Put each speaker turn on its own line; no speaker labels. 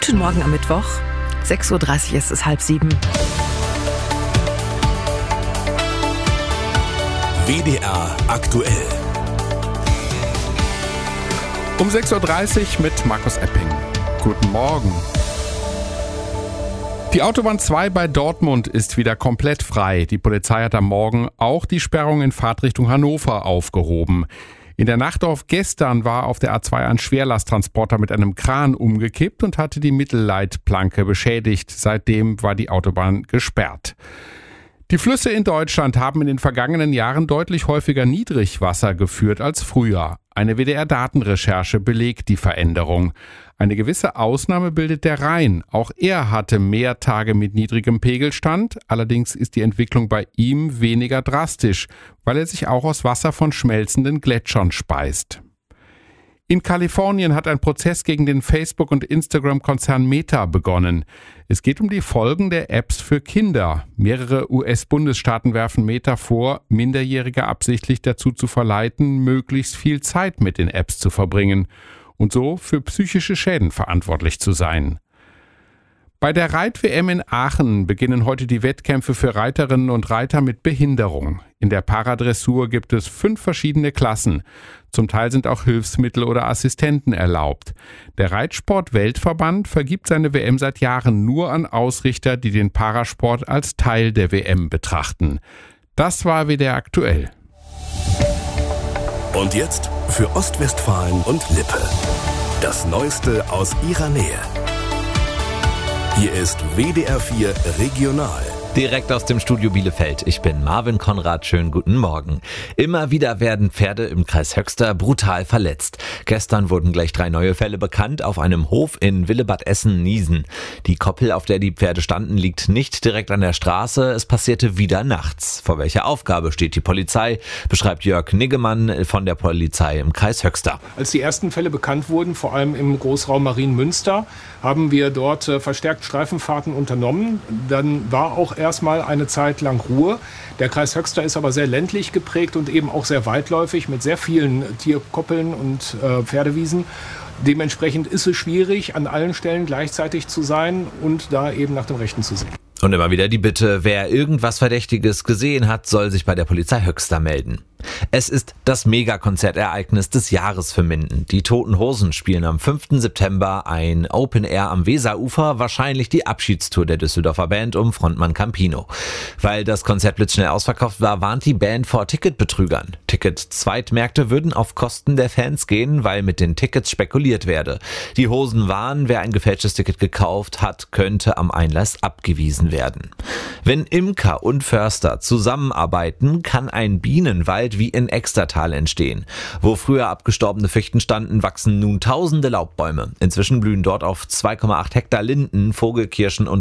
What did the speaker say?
Guten Morgen am Mittwoch. 6.30 Uhr ist es 6:30.
WDR aktuell.
Um 6.30 Uhr mit Markus Epping. Guten Morgen. Die Autobahn 2 bei Dortmund ist wieder komplett frei. Die Polizei hat am Morgen auch die Sperrung in Fahrtrichtung Hannover aufgehoben. In der Nacht auf gestern war auf der A2 ein Schwerlasttransporter mit einem Kran umgekippt und hatte die Mittelleitplanke beschädigt. Seitdem war die Autobahn gesperrt. Die Flüsse in Deutschland haben in den vergangenen Jahren deutlich häufiger Niedrigwasser geführt als früher. Eine WDR-Datenrecherche belegt die Veränderung. Eine gewisse Ausnahme bildet der Rhein. Auch er hatte mehr Tage mit niedrigem Pegelstand. Allerdings ist die Entwicklung bei ihm weniger drastisch, weil er sich auch aus Wasser von schmelzenden Gletschern speist. In Kalifornien hat ein Prozess gegen den Facebook- und Instagram-Konzern Meta begonnen. Es geht um die Folgen der Apps für Kinder. Mehrere US-Bundesstaaten werfen Meta vor, Minderjährige absichtlich dazu zu verleiten, möglichst viel Zeit mit den Apps zu verbringen und so für psychische Schäden verantwortlich zu sein. Bei der Reit-WM in Aachen beginnen heute die Wettkämpfe für Reiterinnen und Reiter mit Behinderung. In der Paradressur gibt es 5 verschiedene Klassen. Zum Teil sind auch Hilfsmittel oder Assistenten erlaubt. Der Reitsport-Weltverband vergibt seine WM seit Jahren nur an Ausrichter, die den Parasport als Teil der WM betrachten. Das war WDR aktuell.
Und jetzt für Ostwestfalen und Lippe. Das Neueste aus ihrer Nähe. Hier ist WDR 4 Regional.
Direkt aus dem Studio Bielefeld. Ich bin Marvin Konrad. Schönen guten Morgen. Immer wieder werden Pferde im Kreis Höxter brutal verletzt. Gestern wurden gleich 3 neue Fälle bekannt auf einem Hof in Willebad-Essen-Niesen. Die Koppel, auf der die Pferde standen, liegt nicht direkt an der Straße. Es passierte wieder nachts. Vor welcher Aufgabe steht die Polizei, beschreibt Jörg Niggemann von der Polizei im Kreis Höxter.
Als die ersten Fälle bekannt wurden, vor allem im Großraum Marienmünster, haben wir dort verstärkt Streifenfahrten unternommen. Dann war auch erstmal eine Zeit lang Ruhe. Der Kreis Höxter ist aber sehr ländlich geprägt und eben auch sehr weitläufig mit sehr vielen Tierkoppeln und Pferdewiesen. Dementsprechend ist es schwierig, an allen Stellen gleichzeitig zu sein und da eben nach dem Rechten zu sehen.
Und immer wieder die Bitte, wer irgendwas Verdächtiges gesehen hat, soll sich bei der Polizei Höxter melden. Es ist das Megakonzertereignis des Jahres für Minden. Die Toten Hosen spielen am 5. September ein Open Air am Weserufer, wahrscheinlich die Abschiedstour der Düsseldorfer Band um Frontmann Campino. Weil das Konzert blitzschnell ausverkauft war, warnt die Band vor Ticketbetrügern. Ticket-Zweitmärkte würden auf Kosten der Fans gehen, weil mit den Tickets spekuliert werde. Die Hosen warnen, wer ein gefälschtes Ticket gekauft hat, könnte am Einlass abgewiesen werden. Wenn Imker und Förster zusammenarbeiten, kann ein Bienenwald wie in Extertal entstehen. Wo früher abgestorbene Fichten standen, wachsen nun tausende Laubbäume. Inzwischen blühen dort auf 2,8 Hektar Linden, Vogelkirschen und